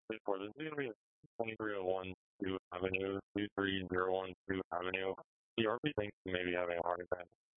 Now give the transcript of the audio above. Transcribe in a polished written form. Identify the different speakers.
Speaker 1: For this is going to be 2301 2 Avenue, 23012 Avenue. The RP thinks you may be having a heart attack.